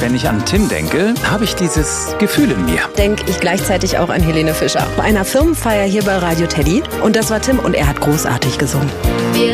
wenn ich an Tim denke, habe ich dieses Gefühl in mir. Denke ich gleichzeitig auch an Helene Fischer. Bei einer Firmenfeier hier bei Radio Teddy. Und das war Tim und er hat großartig gesungen. Wir